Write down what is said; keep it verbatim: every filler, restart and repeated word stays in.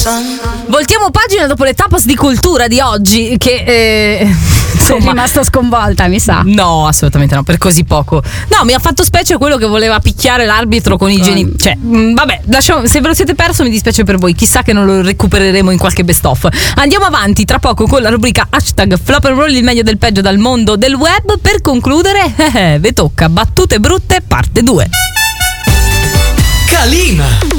Voltiamo pagina dopo le tapas di cultura di oggi che eh, sei rimasta sconvolta, mi sa. No, assolutamente no, per così poco. No, mi ha fatto specie quello che voleva picchiare l'arbitro con i geni. Cioè, mh, vabbè, lasciamo, se ve lo siete perso mi dispiace per voi. Chissà che non lo recupereremo in qualche best of. Andiamo avanti tra poco con la rubrica hashtag Flop and Roll, il meglio del peggio dal mondo del web. Per concludere, eh, ve tocca battute brutte parte due. Calina.